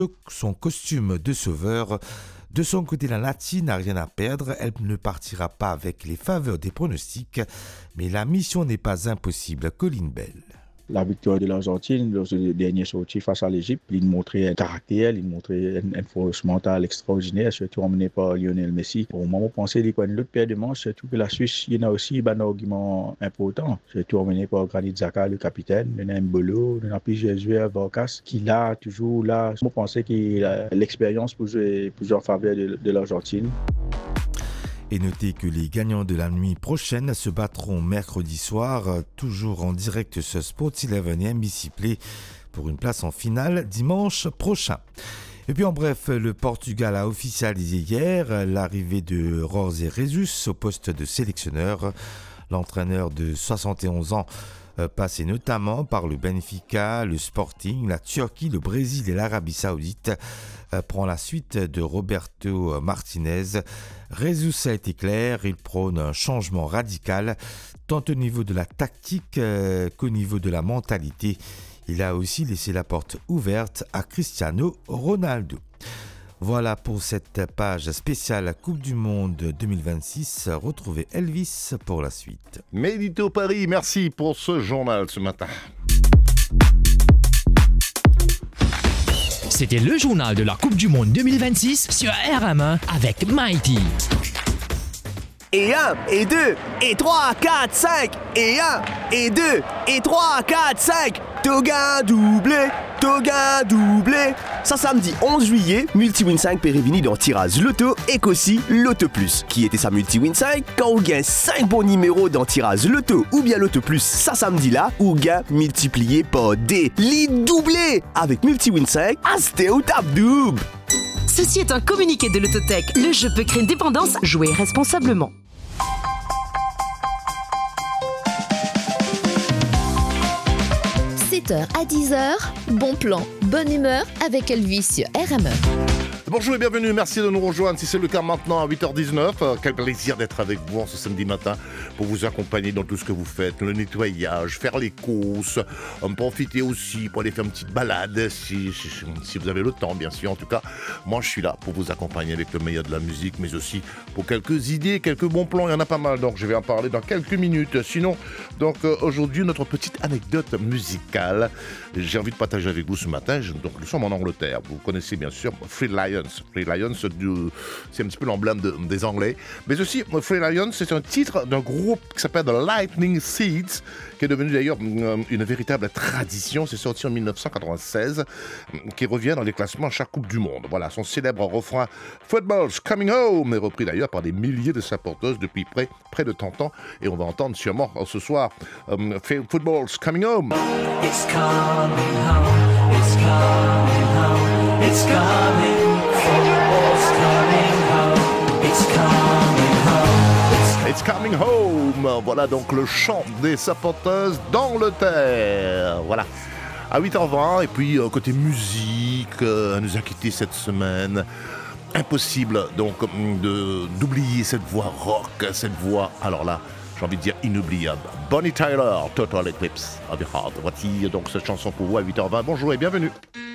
son costume de sauveur. De son côté, la Nati n'a rien à perdre. Elle ne partira pas avec les faveurs des pronostics, mais la mission n'est pas impossible. Colin Bell. La victoire de l'Argentine, lors du dernier sortie face à l'Égypte, il montrait un caractère, il montrait une force mentale extraordinaire, surtout emmené par Lionel Messi. Au moment où on pensait qu'il y a une autre paire de manches, surtout que la Suisse, il y en a aussi un argument important, surtout emmené par Granit Xhaka, le capitaine, il y a Mbolo, il y a plusieurs joueurs, Varkas, qui là, toujours là, on pensait qu'il a l'expérience pour jouer en faveur de l'Argentine. Et notez que les gagnants de la nuit prochaine se battront mercredi soir, toujours en direct sur Sports 11 et NBC Play, pour une place en finale dimanche prochain. Et puis en bref, le Portugal a officialisé hier l'arrivée de Jorge Jesus au poste de sélectionneur. L'entraîneur de 71 ans passé notamment par le Benfica, le Sporting, la Turquie, le Brésil et l'Arabie Saoudite, prend la suite de Roberto Martinez. Jesus a été clair, il prône un changement radical, tant au niveau de la tactique qu'au niveau de la mentalité. Il a aussi laissé la porte ouverte à Cristiano Ronaldo. Voilà pour cette page spéciale Coupe du Monde 2026. Retrouvez Elvis pour la suite. Médito Paris, merci pour ce journal ce matin. C'était le journal de la Coupe du Monde 2026 sur RM1 avec Mighty. Et 1, et 2, et 3, 4, 5, et 1, et 2, et 3, 4, 5. Toga doublé, Toga doublé. Ça samedi 11 juillet, MultiWin 5 Pérévini dans Tirage Loto et qu'aussi Loto Plus. Qui était sa MultiWin 5 quand on gagne 5 bons numéros dans Tirage Loto ou bien Loto Plus ça samedi là, ou gain multiplié par des leads doublés. Avec MultiWin 5, asté au tap double. Ceci est un communiqué de l'Autothèque. Le jeu peut créer une dépendance. Jouez responsablement. 7h à 10h, bon plan, bonne humeur avec Elvis sur RME. Bonjour et bienvenue, merci de nous rejoindre. Si c'est le cas maintenant à 8h19, quel plaisir d'être avec vous en ce samedi matin pour vous accompagner dans tout ce que vous faites, le nettoyage, faire les courses, en profiter aussi pour aller faire une petite balade si vous avez le temps bien sûr. En tout cas, moi je suis là pour vous accompagner avec le meilleur de la musique, mais aussi pour quelques idées, quelques bons plans, il y en a pas mal, donc je vais en parler dans quelques minutes. Sinon, donc aujourd'hui notre petite anecdote musicale, j'ai envie de partager avec vous ce matin. Donc nous sommes en Angleterre, vous connaissez bien sûr Free Lions, c'est un petit peu l'emblème des Anglais. Mais aussi, Free Lions, c'est un titre d'un groupe qui s'appelle The Lightning Seeds, qui est devenu d'ailleurs une véritable tradition. C'est sorti en 1996, qui revient dans les classements à chaque Coupe du Monde. Voilà, son célèbre refrain « Football's coming home » est repris d'ailleurs par des milliers de supporters depuis près de 30 ans. Et on va entendre sûrement ce soir « Football's coming home ». It's coming home, it's coming home, it's coming. It's coming home. Voilà donc le chant des supporters d'Angleterre. Voilà. À 8h20, et puis côté musique, elle nous a quitté cette semaine. Impossible donc d'oublier cette voix rock, cette voix, alors là, j'ai envie de dire inoubliable. Bonnie Tyler, Total Eclipse of the Heart. Voici donc cette chanson pour vous à 8h20. Bonjour et bienvenue.